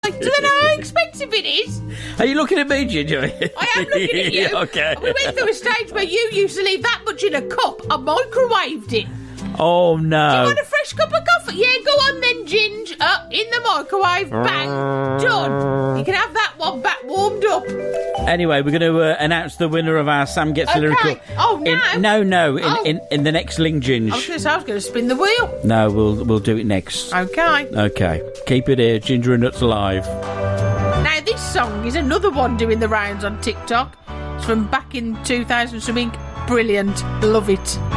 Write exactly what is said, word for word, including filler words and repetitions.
Do they know how expensive it is? Are you looking at me, Ginger? I am looking at you. Okay. We went through a stage where you used to leave that much in a cup. I microwaved it. Oh, no. Do you want a fresh cup of coffee? Yeah, go on then, Ginge. Up in the microwave. Bang. Done. You can have that one back warmed up. Anyway, we're going to uh, announce the winner of our Sam Gets a Okay. Lyrical. Oh, now? In, no, no, in, Oh. in, in the next Ling Ginge. I was going to say I was going to spin the wheel. No, we'll we'll do it next. Okay. Okay. Keep it here, Ginger and Nuts Alive. Now, this song is another one doing the rounds on TikTok. It's from back in two thousand something. Brilliant. Love it.